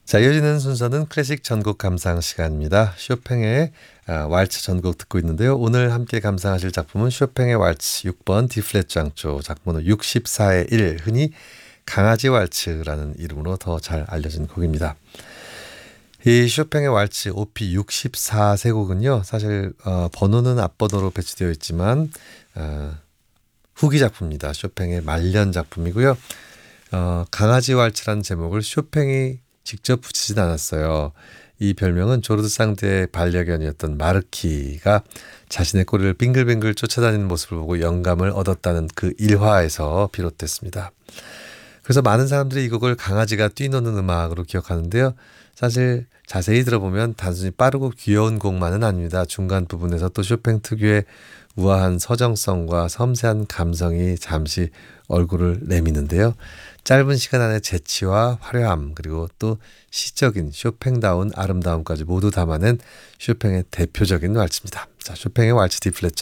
자, 이어지는 순서는 클래식 전곡 감상 시간입니다. 쇼팽의 왈츠 전곡 듣고 있는데요. 오늘 함께 감상하실 작품은 쇼팽의 왈츠 6번 D플랫 장조 작번호 64의 1, 흔히 강아지 왈츠라는 이름으로 더 잘 알려진 곡입니다. 이 쇼팽의 왈츠 OP 64세곡은요. 사실 번호는 앞번호로 배치되어 있지만 후기 작품입니다. 쇼팽의 말년 작품이고요. 강아지 왈츠라는 제목을 쇼팽이 직접 붙이진 않았어요. 이 별명은 조르드 상드의 반려견이었던 마르키가 자신의 꼬리를 빙글빙글 쫓아다니는 모습을 보고 영감을 얻었다는 그 일화에서 비롯됐습니다. 그래서 많은 사람들이 이 곡을 강아지가 뛰노는 음악으로 기억하는데요. 사실 자세히 들어보면 단순히 빠르고 귀여운 곡만은 아닙니다. 중간 부분에서 또 쇼팽 특유의 우아한 서정성과 섬세한 감성이 잠시 얼굴을 내미는데요. 짧은 시간 안에 재치와 화려함 그리고 또 시적인 쇼팽다운 아름다움까지 모두 담아낸 쇼팽의 대표적인 왈츠입니다. 자, 쇼팽의 왈츠 D플랫